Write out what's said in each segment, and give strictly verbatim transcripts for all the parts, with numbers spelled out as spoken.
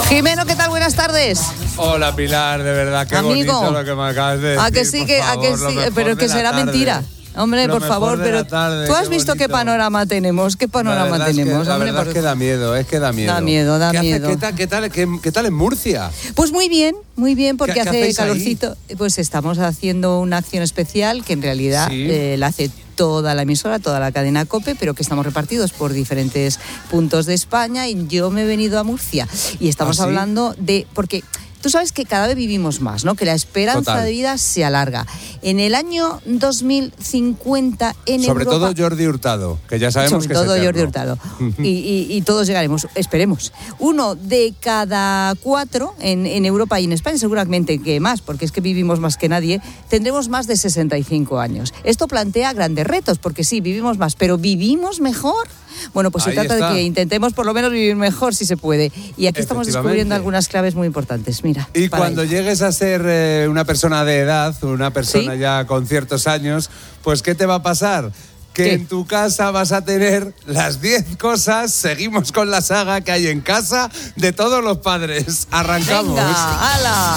Jimeno, ¿qué tal? Buenas tardes. Hola, Pilar, de verdad, qué Amigo. bonito lo que me acabas de decir. ¿A que sí? Que, favor, ¿A que sí? Pero que será tarde. mentira. Hombre, Lo por favor, pero tarde, tú has qué visto bonito. qué panorama tenemos, qué panorama la tenemos. Es que, la hombre, verdad por... es que da miedo, es que da miedo. Da miedo, da ¿Qué miedo. Hace, ¿qué, tal, qué, tal, qué, ¿Qué tal en Murcia? Pues muy bien, muy bien, porque ¿Qué- qué hace hacéis calorcito. Pues estamos haciendo una acción especial que en realidad Sí. eh, la hace toda la emisora, toda la cadena COPE, pero que estamos repartidos por diferentes puntos de España y yo me he venido a Murcia y estamos ¿Ah, sí? hablando de... porque tú sabes que cada vez vivimos más, ¿no? Que la esperanza Total. de vida se alarga. En el año dos mil cincuenta en Sobre Europa... todo Jordi Hurtado, que ya sabemos Sobre que todo es Jordi eterno. Hurtado. y, y, y todos llegaremos, esperemos. Uno de cada cuatro en, en Europa y en España, seguramente que más, porque es que vivimos más que nadie, tendremos más de sesenta y cinco años. Esto plantea grandes retos, porque sí, vivimos más, pero ¿vivimos mejor? Bueno, pues se Ahí trata está. de que intentemos por lo menos vivir mejor si se puede. Y aquí estamos Efectivamente. descubriendo algunas claves muy importantes. Mira. Y para cuando ello. llegues a ser eh, una persona de edad, una persona ¿Sí? ya con ciertos años, pues ¿qué te va a pasar? Que ¿Qué? en tu casa vas a tener las diez cosas, seguimos con la saga que hay en casa de todos los padres. Arrancamos. Venga, ala.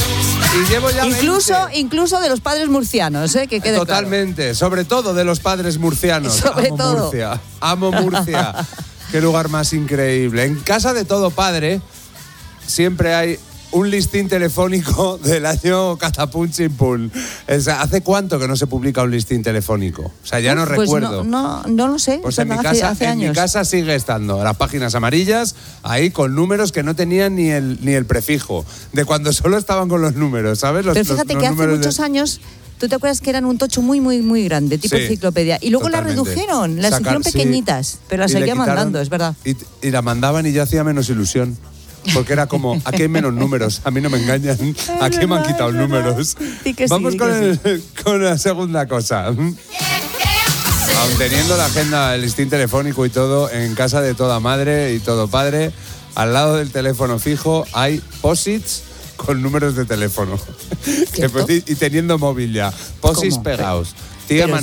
Y llevo ya Incluso, veinte. incluso de los padres murcianos, ¿eh? Que quede claro. Totalmente, sobre todo de los padres murcianos. Sobre Amo todo. Murcia, amo Murcia. Qué lugar más increíble. En casa de todo padre siempre hay un listín telefónico del año Catapum Chimpún. O sea, ¿hace cuánto que no se publica un listín telefónico? O sea, ya no Pues recuerdo. No, no, no lo sé. Pues o sea, en, mi hace, casa, hace en mi años. casa sigue estando las páginas amarillas ahí con números que no tenían ni el, ni el prefijo, de cuando solo estaban con los números, ¿sabes? Los, Pero fíjate los- que los hace números de- muchos años, tú te acuerdas que eran un tocho muy, muy, muy grande, tipo Sí, enciclopedia. Y luego totalmente. la redujeron, las Sacar- hicieron sí. pequeñitas, pero las Y le seguía quitaron- mandando, es verdad. Y, y la mandaban y ya hacía menos ilusión. Porque era como, aquí hay menos números, a mí no me engañan, aquí me han verdad, quitado es verdad. números. Di que sí, Vamos di con, que el- con la segunda cosa. Aun teniendo la agenda, el listín telefónico y todo, en casa de toda madre y todo padre, al lado del teléfono fijo hay posits con números de teléfono. ¿Cierto? y teniendo móvil ya. Posits ¿Cómo? pegados. Pero Tía es